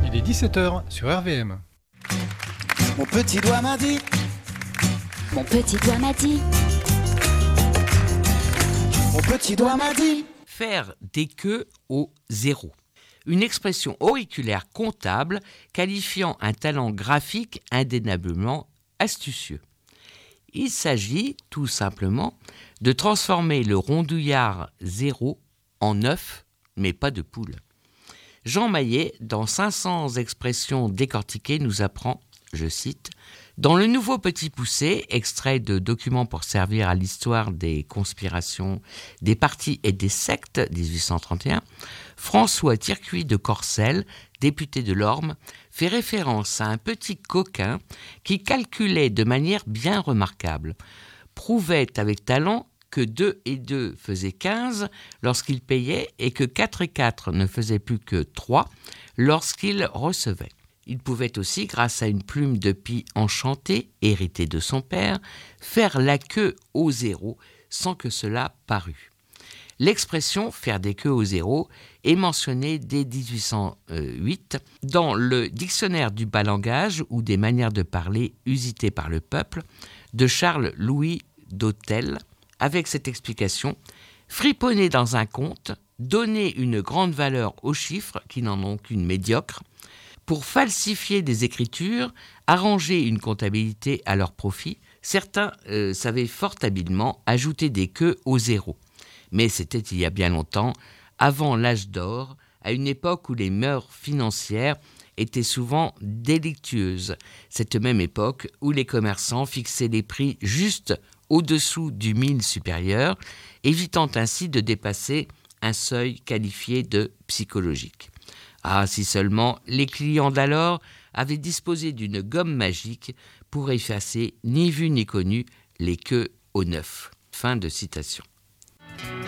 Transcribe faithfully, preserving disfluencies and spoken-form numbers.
Il est dix-sept heures sur R V M. Mon petit doigt m'a dit. Mon petit doigt m'a dit. Mon petit doigt m'a dit. Faire des queues au zéro. Une expression auriculaire comptable qualifiant un talent graphique indéniablement astucieux. Il s'agit tout simplement de transformer le rondouillard zéro en œuf, mais pas de poule. Jean Maillet, dans cinq cents expressions décortiquées, nous apprend, je cite, « Dans le nouveau Petit Poucet, extrait de Documents pour servir à l'histoire des conspirations, des partis et des sectes, dix-huit cent trente et un, François Tircuit de Corcelles, député de l'Orme, fait référence à un petit coquin qui calculait de manière bien remarquable, prouvait avec talent que deux et deux faisaient quinze lorsqu'il payait et que quatre et quatre ne faisaient plus que trois lorsqu'il recevait. Il pouvait aussi, grâce à une plume de pie enchantée, héritée de son père, faire la queue au zéro sans que cela parût. L'expression « faire des queues au zéro » est mentionnée dès dix-huit cent huit dans le Dictionnaire du bas langage ou des manières de parler usitées par le peuple de Charles-Louis d'Hôtel, avec cette explication « friponner dans un compte, donner une grande valeur aux chiffres qui n'en ont qu'une médiocre, pour falsifier des écritures, arranger une comptabilité à leur profit, certains euh, savaient fort habilement ajouter des queues au zéro. Mais c'était il y a bien longtemps, avant l'âge d'or, à une époque où les mœurs financières étaient souvent délictueuses. Cette même époque où les commerçants fixaient les prix juste au-dessous du mille supérieur, évitant ainsi de dépasser un seuil qualifié de psychologique. Ah, si seulement les clients d'alors avaient disposé d'une gomme magique pour effacer ni vu ni connu les queues au neuf. Fin de citation.